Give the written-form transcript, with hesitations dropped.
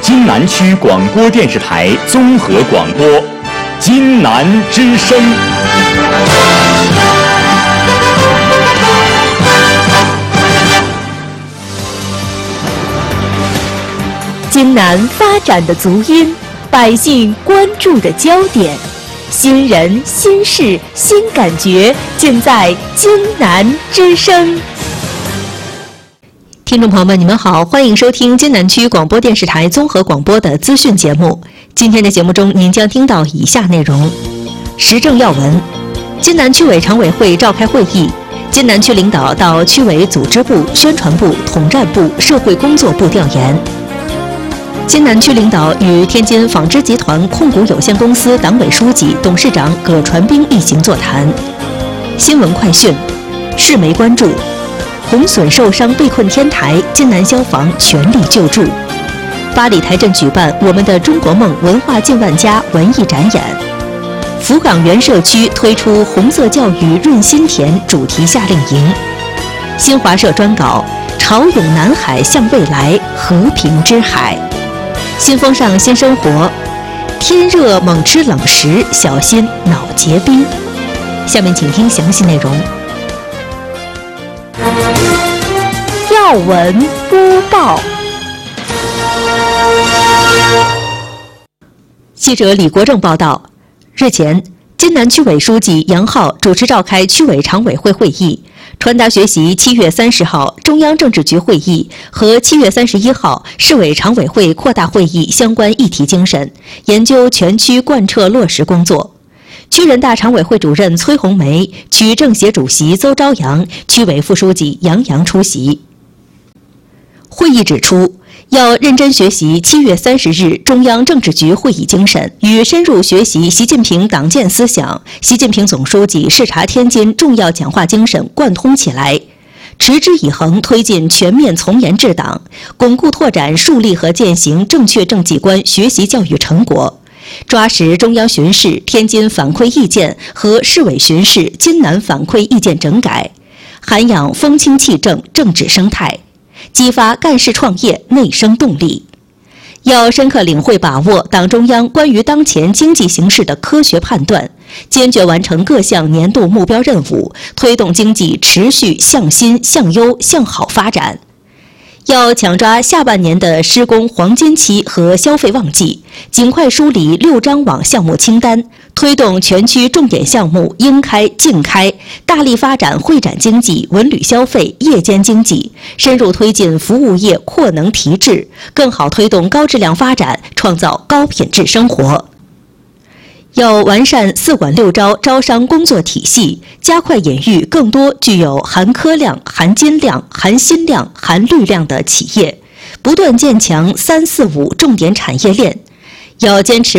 津南区广播电视台综合广播，津南之声。 津南发展的足音，百姓关注的焦点，新人、新事、新感觉，尽在津南之声。听众朋友们，你们好，欢迎收听津南区广播电视台综合广播的资讯节目。今天的节目中，您将听到以下内容：时政要闻，津南区委常委会召开会议，津南区领导到区委组织部、宣传部、统战部、社会工作部调研。津南区领导与天津纺织集团控股有限公司党委书记、董事长葛传兵一行座谈。新闻快讯，市媒关注。洪损受伤被困天台，津南消防全力救助。八里台镇举办我们的中国梦文化近万家文艺展演。福港原社区推出红色教育润心田主题夏令营。新华社专稿：潮涌南海向未来，和平之海。新风尚新生活，天热猛吃冷食，小心脑结冰。下面请听详细内容。要闻播报。记者李国正报道，日前，津南区委书记杨浩主持召开区委常委会会议，传达学习7月30号中央政治局会议和7月31号市委常委会扩大会议相关议题精神，研究全区贯彻落实工作。区人大常委会主任崔红梅、区政协主席邹朝阳、区委副书记杨洋出席。会议指出，要认真学习7月30日中央政治局会议精神，与深入学习习近平党建思想、习近平总书记视察天津重要讲话精神贯通起来，持之以恒推进全面从严治党，巩固拓展树立和践行正确政绩观学习教育成果，抓实中央巡视天津反馈意见和市委巡视津南反馈意见整改，涵养风清气正政治生态，激发干事创业内生动力。要深刻领会把握党中央关于当前经济形势的科学判断，坚决完成各项年度目标任务，推动经济持续向新、向优、向好发展。要抢抓下半年的施工黄金期和消费旺季，尽快梳理6张网项目清单，推动全区重点项目应开尽开，大力发展会展经济、文旅消费、夜间经济，深入推进服务业扩能提质，更好推动高质量发展，创造高品质生活。要完善4管6招招商工作体系，加快引育更多具有含科量、含金量、含新量、含绿量的企业，不断建强3、4、5重点产业链。要坚持